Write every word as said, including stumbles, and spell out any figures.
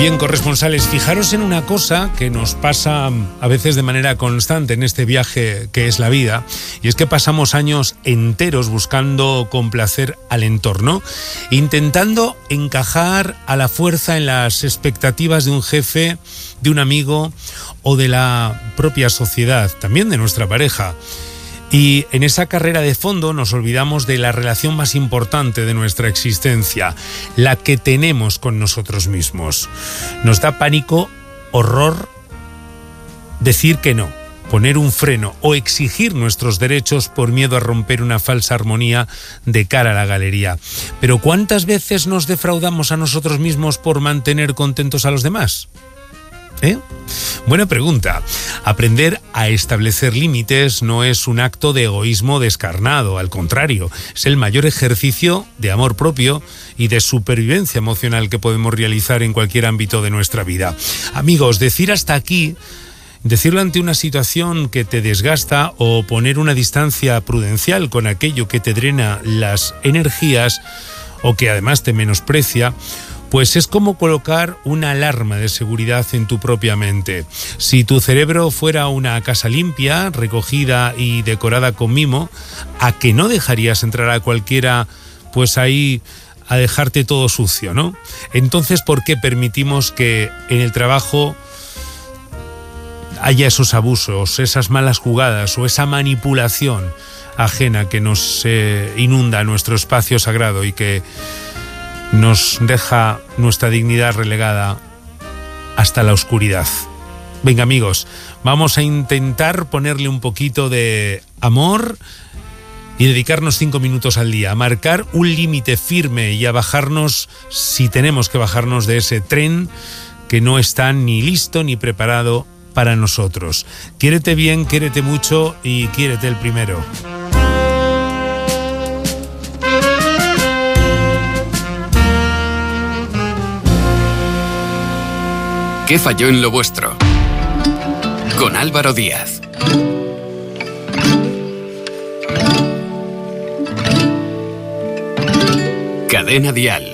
Bien, corresponsales, fijaros en una cosa que nos pasa a veces de manera constante en este viaje que es la vida, y es que pasamos años enteros buscando complacer al entorno, intentando encajar a la fuerza en las expectativas de un jefe, de un amigo o de la propia sociedad, también de nuestra pareja. Y en esa carrera de fondo nos olvidamos de la relación más importante de nuestra existencia, la que tenemos con nosotros mismos. Nos da pánico, horror, decir que no, poner un freno o exigir nuestros derechos por miedo a romper una falsa armonía de cara a la galería. Pero ¿cuántas veces nos defraudamos a nosotros mismos por mantener contentos a los demás? ¿Eh? Buena pregunta. Aprender a establecer límites no es un acto de egoísmo descarnado, al contrario, es el mayor ejercicio de amor propio y de supervivencia emocional que podemos realizar en cualquier ámbito de nuestra vida. Amigos, decir hasta aquí, decirlo ante una situación que te desgasta o poner una distancia prudencial con aquello que te drena las energías o que además te menosprecia, pues es como colocar una alarma de seguridad en tu propia mente. Si tu cerebro fuera una casa limpia, recogida y decorada con mimo, ¿a que no dejarías entrar a cualquiera, pues ahí a dejarte todo sucio, ¿no? Entonces, ¿por qué permitimos que en el trabajo haya esos abusos, esas malas jugadas o esa manipulación ajena que nos eh, inunda nuestro espacio sagrado y que nos deja nuestra dignidad relegada hasta la oscuridad? Venga, amigos, vamos a intentar ponerle un poquito de amor y dedicarnos cinco minutos al día, a marcar un límite firme y a bajarnos, si tenemos que bajarnos, de ese tren que no está ni listo ni preparado para nosotros. Quiérete bien, quiérete mucho y quiérete el primero. ¿Qué falló en lo vuestro? Con Álvaro Díaz. Cadena Dial.